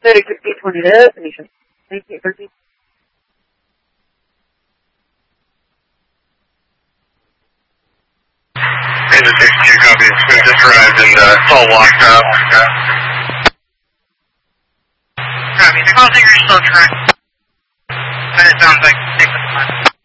3620 destination. 1913. Engine 62 copy. We just arrived and it's all locked up. Copy. The call figure is still correct. But it sounds like 6 o'clock.